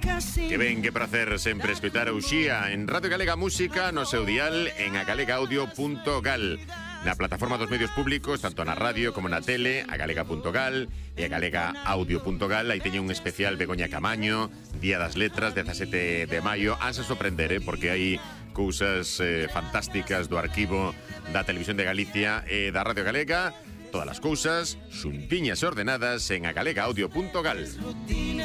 Que ben, que prazer sempre escoitar a Uxía en Radio Galega Música no seu dial en agalegaudio.gal. Na plataforma dos medios públicos, tanto na radio como na tele, agalega.gal e agalegaudio.gal. Aí teño un especial Begoña Camaño, Día das Letras, 17 de maio. Anse sorprender, porque hai cousas fantásticas do arquivo da Televisión de Galicia e da Radio Galega. Todas as cousas xuntiñas e ordenadas en agalegaudio.gal.